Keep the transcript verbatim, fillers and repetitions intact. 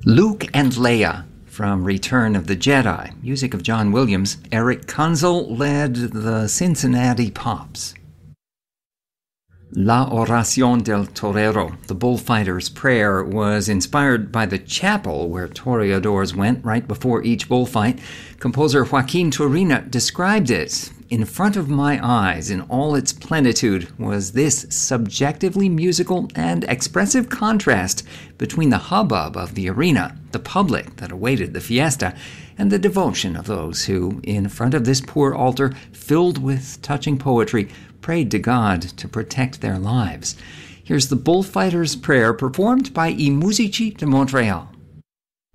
Luke and Leia from Return of the Jedi, music of John Williams. Eric Kunzel led the Cincinnati Pops. La Oración del Torero, the bullfighter's prayer, was inspired by the chapel where toreadors went right before each bullfight. Composer Joaquin Turina described it. In front of my eyes, in all its plenitude, was this subjectively musical and expressive contrast between the hubbub of the arena, the public that awaited the fiesta, and the devotion of those who, in front of this poor altar filled with touching poetry, prayed to God to protect their lives. Here's the bullfighter's prayer performed by I Musici de Montréal.